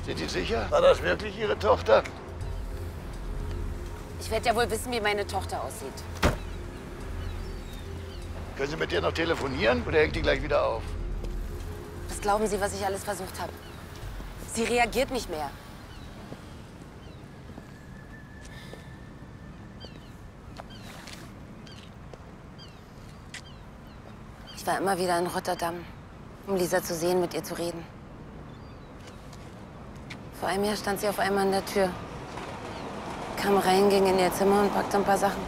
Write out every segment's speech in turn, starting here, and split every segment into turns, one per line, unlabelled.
Sind Sie sicher? War das wirklich Ihre Tochter?
Ich werde ja wohl wissen, wie meine Tochter aussieht.
Können Sie mit ihr noch telefonieren oder hängt die gleich wieder auf?
Was glauben Sie, was ich alles versucht habe? Sie reagiert nicht mehr. Ich war immer wieder in Rotterdam, um Lisa zu sehen, mit ihr zu reden. Vor einem Jahr stand sie auf einmal an der Tür. Kam rein, ging in ihr Zimmer und packte ein paar Sachen.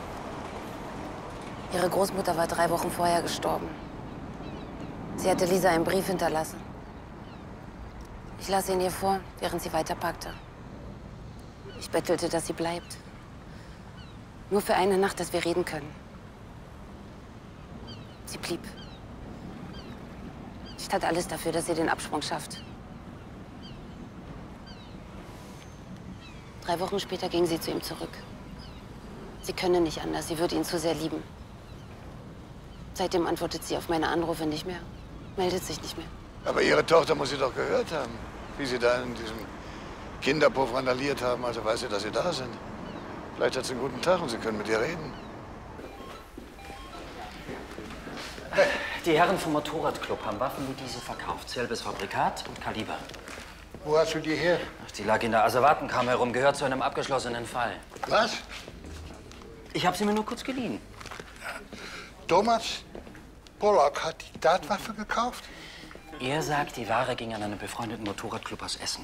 Ihre Großmutter war 3 Wochen vorher gestorben. Sie hatte Lisa einen Brief hinterlassen. Ich las ihn ihr vor, während sie weiterpackte. Ich bettelte, dass sie bleibt. Nur für eine Nacht, dass wir reden können. Sie blieb. Ich tat alles dafür, dass sie den Absprung schafft. 3 Wochen später ging sie zu ihm zurück. Sie könne nicht anders, sie würde ihn zu sehr lieben. Seitdem antwortet sie auf meine Anrufe nicht mehr, meldet sich nicht mehr.
Aber Ihre Tochter muss Sie doch gehört haben, wie Sie da in diesem Kinderpuff randaliert haben. Also weiß sie, dass Sie da sind. Vielleicht hat sie einen guten Tag und Sie können mit ihr reden.
Die Herren vom Motorradclub haben Waffen wie diese verkauft. Selbes Fabrikat und Kaliber.
Wo hast du die her?
Ach, die lag in der Asservatenkammer herum, gehört zu einem abgeschlossenen Fall.
Was?
Ich habe sie mir nur kurz geliehen.
Thomas Pollock hat die Tatwaffe gekauft?
Er sagt, die Ware ging an einen befreundeten Motorradclub aus Essen.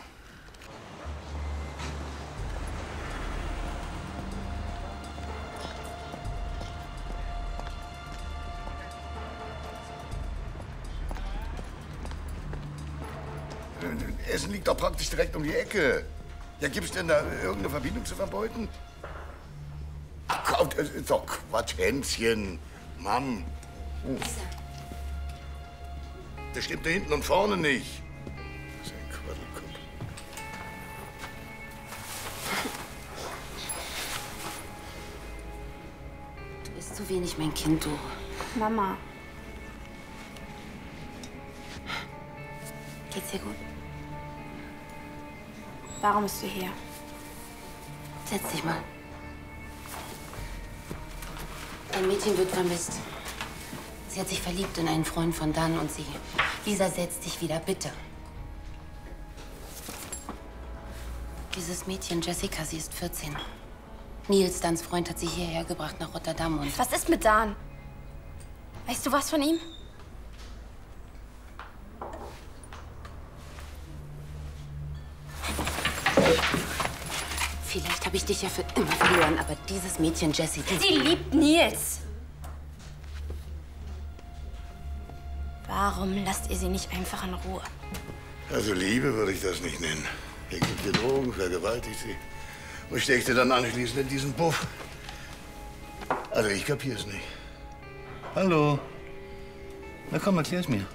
Essen liegt doch praktisch direkt um die Ecke. Ja, gibt es denn da irgendeine Verbindung zu verbeuten? Ach komm, das ist doch Quatsch, Hänschen. Mann. Das stimmt da hinten und vorne nicht. Das ist ein Quaddelkopf.
Du bist zu wenig mein Kind, du.
Mama.
Geht's dir gut?
Warum bist du hier?
Setz dich mal. Ein Mädchen wird vermisst. Sie hat sich verliebt in einen Freund von Dan und sie. Lisa, setz dich wieder, bitte. Dieses Mädchen, Jessica, sie ist 14. Nils, Dans Freund, hat sie hierher gebracht nach Rotterdam und...
Was ist mit Dan? Weißt du was von ihm?
Vielleicht habe ich dich ja für immer verloren, aber dieses Mädchen, Jessie...
Sie liebt Nils. Warum lasst ihr sie nicht einfach in Ruhe?
Also Liebe würde ich das nicht nennen. Er gibt dir Drogen, vergewaltigt sie und steckt dir dann anschließend in diesen Puff. Also ich kapier's nicht. Hallo. Na komm, erklär's mir.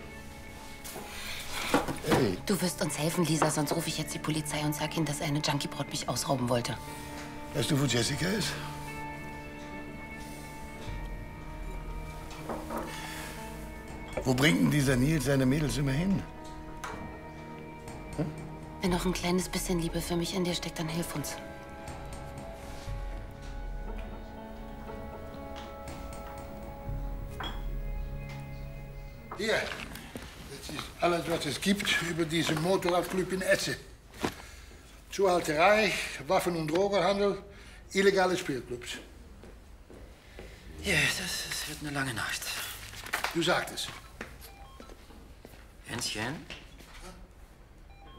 Hey.
Du wirst uns helfen, Lisa, sonst rufe ich jetzt die Polizei und sag ihnen, dass eine Junkie-Braut mich ausrauben wollte.
Weißt du, wo Jessica ist? Wo bringt denn dieser Nils seine Mädels immer hin? Hm?
Wenn noch ein kleines bisschen Liebe für mich in dir steckt, dann hilf uns.
Hier, das ist alles, was es gibt über diesen Motorradclub in Essen. Zuhälterei, Waffen- und Drogenhandel, illegale Spielclubs.
Ja, das wird eine lange Nacht.
Du sagtest.
Hänschen?